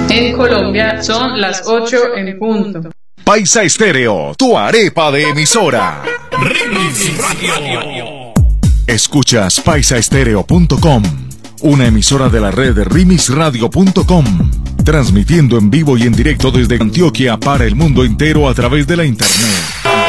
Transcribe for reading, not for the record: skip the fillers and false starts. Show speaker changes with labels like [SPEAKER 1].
[SPEAKER 1] En Colombia son las 8 en punto.
[SPEAKER 2] Paisa Estéreo, tu arepa de emisora.
[SPEAKER 3] Remix Radio.
[SPEAKER 2] Escuchas paisaestereo.com, una emisora de la red remixradio.com, transmitiendo en vivo y en directo desde Antioquia para el mundo entero a través de la internet.